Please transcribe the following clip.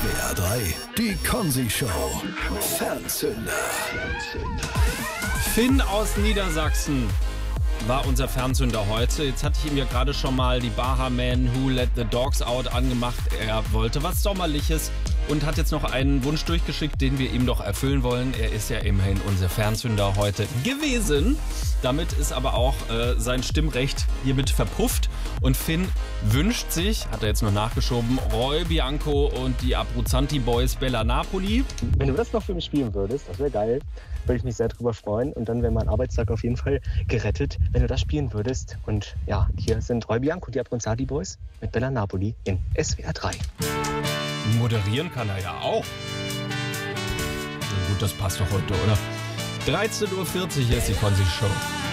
SWR 3, die Konzi-Show. Fernzünder. Finn aus Niedersachsen war unser Fernzünder heute. Jetzt hatte ich ihm ja gerade schon mal die Baha Man Who Let the Dogs Out angemacht. Er wollte was Sommerliches und hat jetzt noch einen Wunsch durchgeschickt, den wir ihm doch erfüllen wollen. Er ist ja immerhin unser Fernzünder heute gewesen. Damit ist aber auch sein Stimmrecht hiermit verpufft. Und Finn wünscht sich, hat er jetzt noch nachgeschoben, Roy Bianco und die Abruzzanti Boys Bella Napoli. Wenn du das noch für mich spielen würdest, das wäre geil. Würde ich mich sehr drüber freuen. Und dann wäre mein Arbeitstag auf jeden Fall gerettet, wenn du das spielen würdest. Und ja, hier sind Roy Bianco und die Abruzzanti Boys mit Bella Napoli in SWR 3. Moderieren kann er ja auch. Na gut, das passt doch heute, oder? 13:40 Uhr ist die Konzi-Show.